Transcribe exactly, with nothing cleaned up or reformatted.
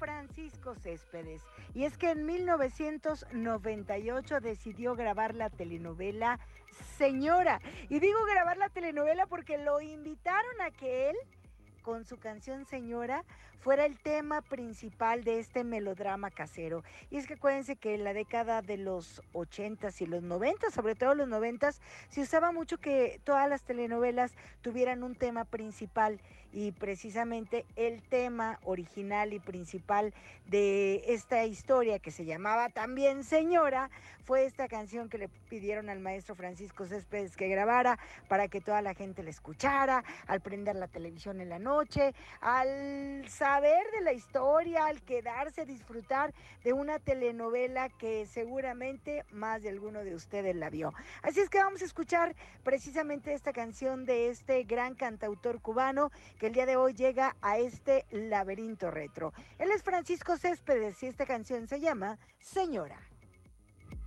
Francisco Céspedes. Y es que en mil novecientos noventa y ocho decidió grabar la telenovela Señora. Y digo grabar la telenovela porque lo invitaron a que él, con su canción Señora, fuera el tema principal de este melodrama casero. Y es que acuérdense que en la década de los ochentas y los noventas, sobre todo los noventas, se usaba mucho que todas las telenovelas tuvieran un tema principal, y precisamente el tema original y principal de esta historia, que se llamaba también Señora, fue esta canción que le pidieron al maestro Francisco Céspedes que grabara para que toda la gente la escuchara al prender la televisión en la noche, al saber de la historia, al quedarse a disfrutar de una telenovela que seguramente más de alguno de ustedes la vio. Así es que vamos a escuchar precisamente esta canción de este gran cantautor cubano que el día de hoy llega a este laberinto retro. Él es Francisco Céspedes y esta canción se llama Señora.